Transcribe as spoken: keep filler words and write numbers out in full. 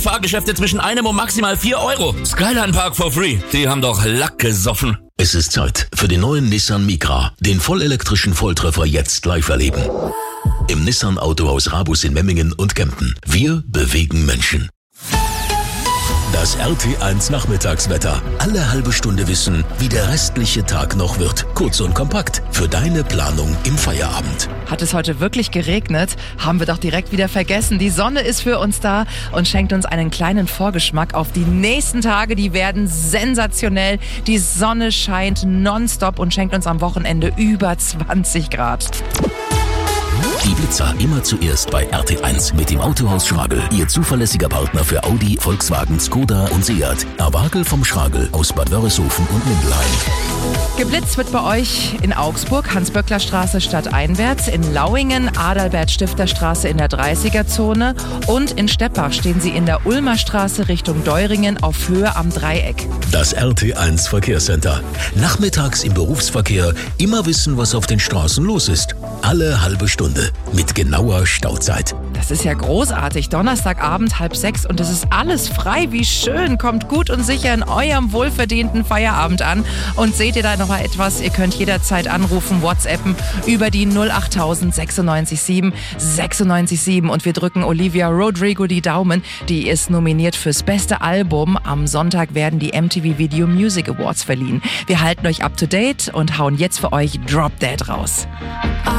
Fahrgeschäfte zwischen einem und maximal vier Euro. Skyline Park for free. Die haben doch Lack gesoffen. Es ist Zeit für den neuen Nissan Micra. Den vollelektrischen Volltreffer jetzt live erleben. Im Nissan Autohaus Rabus in Memmingen und Kempten. Wir bewegen Menschen. Das R T eins Nachmittagswetter. Alle halbe Stunde wissen, wie der restliche Tag noch wird. Kurz und kompakt für deine Planung im Feierabend. Hat es heute wirklich geregnet? Haben wir doch direkt wieder vergessen. Die Sonne ist für uns da und schenkt uns einen kleinen Vorgeschmack auf die nächsten Tage. Die werden sensationell. Die Sonne scheint nonstop und schenkt uns am Wochenende über zwanzig Grad. Die Blitzer immer zuerst bei R T eins mit dem Autohaus Schragel. Ihr zuverlässiger Partner für Audi, Volkswagen, Skoda und Seat. Awagel vom Schragel aus Bad Wörishofen und Mindelheim. Geblitzt wird bei euch in Augsburg, Hans-Böckler-Straße stadteinwärts, in Lauingen, Adalbert-Stifter-Straße in der dreißiger-Zone und in Steppach stehen sie in der Ulmer Straße Richtung Deuringen auf Höhe am Dreieck. Das R T eins Verkehrscenter. Nachmittags im Berufsverkehr immer wissen, was auf den Straßen los ist. Alle halbe Stunde mit genauer Stauzeit. Das ist ja großartig. Donnerstagabend halb sechs und es ist alles frei. Wie schön. Kommt gut und sicher in eurem wohlverdienten Feierabend an. Und seht ihr da noch mal etwas? Ihr könnt jederzeit anrufen, WhatsAppen über die null acht null null sechs sieben sechs sechs sieben. Und wir drücken Olivia Rodrigo die Daumen. Die ist nominiert fürs beste Album. Am Sonntag werden die M T V Video Music Awards verliehen. Wir halten euch up to date und hauen jetzt für euch Drop Dead raus.